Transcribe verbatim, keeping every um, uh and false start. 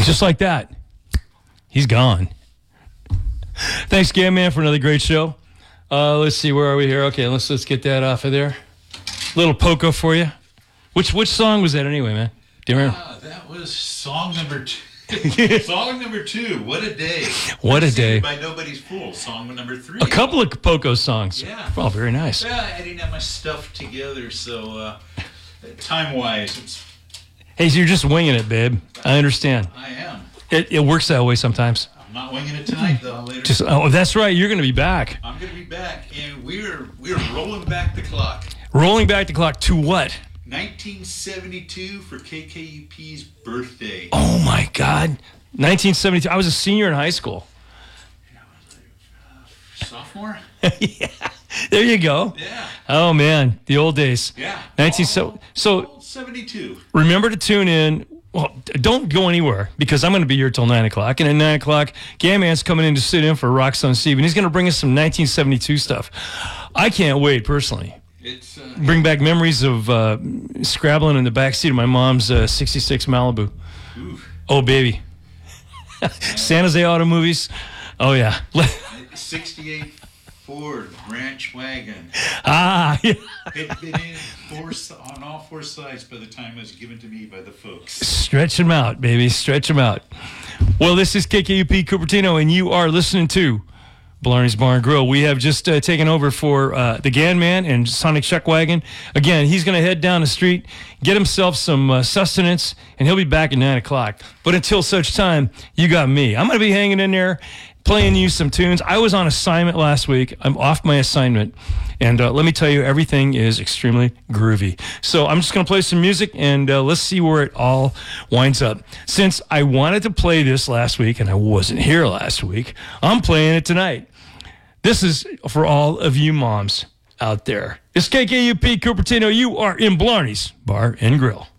just like that, he's gone. Thanks, Gam Man, for another great show. Uh, let's see, where are we here? Okay, let's let's get that off of there. Little Poco for you. Which which song was that anyway, man? Do you remember? Uh, that was song number two. Song number two. What a day. What a day. By Nobody's Fool. Song number three. A couple of Poco songs. Yeah. Oh, very nice. Yeah, I didn't have my stuff together, so uh, time-wise, it's. Hey, so you're just winging it, babe. I understand. I am. It, it works that way sometimes. I'm not winging it tonight, though. Later. Just oh, that's right. You're going to be back. I'm going to be back, and we're we're rolling back the clock. Rolling back the clock to what? nineteen seventy-two for K K U P's birthday. Oh my God, nineteen seventy-two. I was a senior in high school. Sophomore? Yeah, there you go. Yeah. Oh man, the old days. Yeah. nineteen so so seventy-two. Remember to tune in. Well, don't go anywhere because I'm going to be here till nine o'clock. And at nine o'clock, Gam Man's coming in to sit in for Rockstone Steve, and he's going to bring us some nineteen seventy-two stuff. I can't wait personally. It's uh, Bring back memories of uh, scrabbling in the backseat of my mom's uh, sixty-six Malibu. Ooh. Oh, baby. San Jose Auto Movies. Oh, yeah. sixty-eight Ford Ranch Wagon. Ah, yeah. Had been in four, on all four sides by the time it was given to me by the folks. Stretch them out, baby. Stretch them out. Well, this is K K U P Cupertino, and you are listening to Blarney's Bar and Grill. We have just uh, taken over for uh, the Gan Man and Sonic Shuckwagon. Again, he's going to head down the street, get himself some uh, sustenance, and he'll be back at nine o'clock. But until such time, you got me. I'm going to be hanging in there, playing you some tunes. I was on assignment last week. I'm off my assignment. And uh, let me tell you, everything is extremely groovy. So I'm just going to play some music, and uh, let's see where it all winds up. Since I wanted to play this last week, and I wasn't here last week, I'm playing it tonight. This is for all of you moms out there. It's K K U P Cupertino. You are in Blarney's Bar and Grill.